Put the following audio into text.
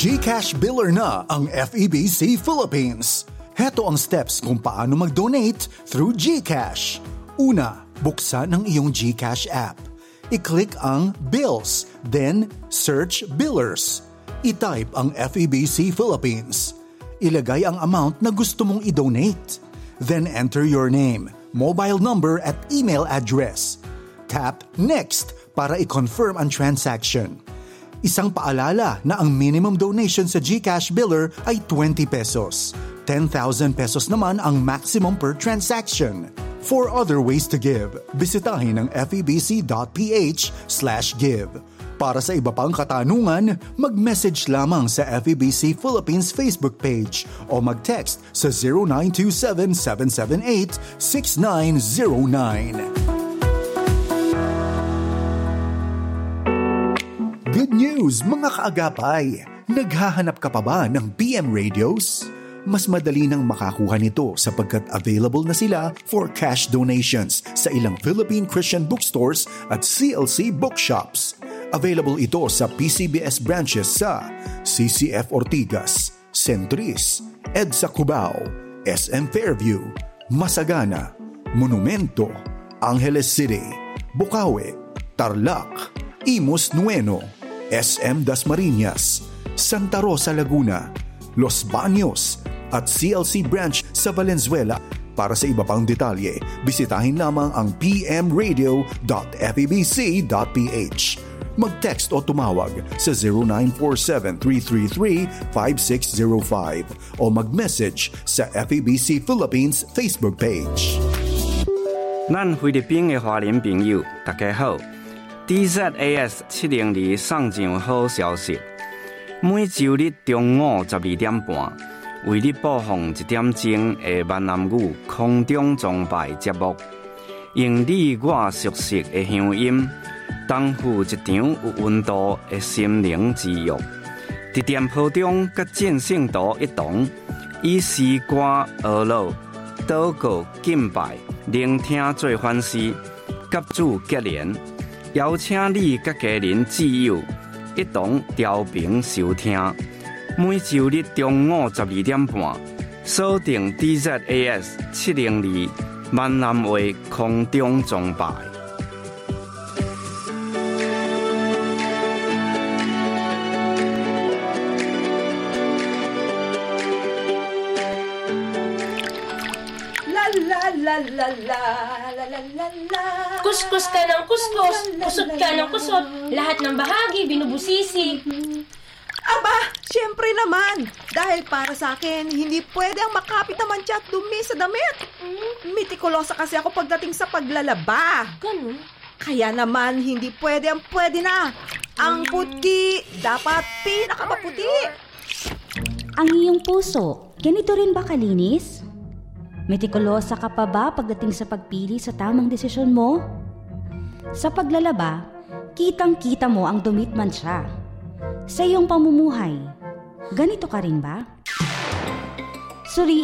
GCash biller na ang FEBC Philippines. Heto ang steps kung paano mag-donate through GCash. Una, buksan ang iyong GCash app. I-click ang Bills, then search Billers. I-type ang FEBC Philippines. Ilagay ang amount na gusto mong i-donate. Then enter your name, mobile number at email address. Tap Next para i-confirm ang transaction. Isang paalala na ang minimum donation sa GCash biller ay 20 pesos. 10,000 pesos naman ang maximum per transaction. For other ways to give, bisitahin ang febc.ph/give. Para sa iba pang katanungan, mag-message lamang sa FEBC Philippines Facebook page o mag-text sa 0927-778-6909. Good news mga kaagapay! Naghahanap ka pa ba ng PM radios? Mas madali nang makakuha nito sapagkat available na sila for cash donations sa ilang Philippine Christian bookstores at CLC bookshops. Available ito sa PCBS branches sa CCF Ortigas, Centris, EDSA Cubao, SM Fairview, Masagana, Monumento, Angeles City, Bukawi, Tarlac, Imus Nueno, SM Dasmariñas, Santa Rosa Laguna, Los Baños at CLC branch sa Valenzuela. Para sa iba pang detalye, bisitahin lamang ang pmradio.febc.ph. Mag-text o tumawag sa 0947-333-5605 o mag-message sa FEBC Philippines Facebook page. 咱菲律賓嘅華人朋友，大家好。DZAS 702送上好消息，每周日中午12點半，為你播放1點鐘嘅閩南語空中崇拜節目，用你我熟悉嘅鄉音，豐富一場有溫度嘅心靈之約。佇店鋪中，甲正聖徒一同，以詩歌學老、禱告敬拜、聆聽做反思，甲主結連。邀請你甲家人摯友一同調頻收聽，每周日中午12點半，鎖定 DZAS 702閩南話空中崇拜。 Kuskus ka ng kuskus, kusot ka ng kusot, lahat ng bahagi binubusisi. Aba, syempre naman. Dahil para sa akin, hindi pwede ang makapit na mancha at dumi sa damit. Mitikulosa kasi ako pagdating sa paglalaba. Ganun? Kaya naman, hindi pwede ang pwede na. Ang puti, dapat pinakamaputi. Ang iyong puso, ganito rin ba kalinis? Metikulosa ka pa ba pagdating sa pagpili sa tamang desisyon mo? Sa paglalaba, kitang-kita mo ang dumit mancha. Sa iyong pamumuhay, ganito ka rin ba? Suriin